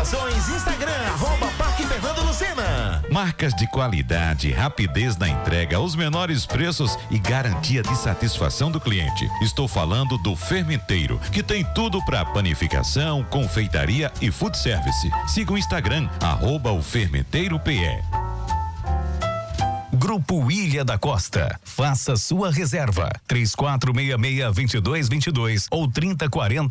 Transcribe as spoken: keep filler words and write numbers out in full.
Informações Instagram, arroba Parque Fernando Lucena. Marcas de qualidade, rapidez na entrega, os menores preços e garantia de satisfação do cliente. Estou falando do Fermenteiro, que tem tudo para panificação, confeitaria e food service. Siga o Instagram, arroba o Fermenteiro P E. Grupo Ilha da Costa. Faça sua reserva. três quatro seis seis, dois dois dois dois ou trinta quarenta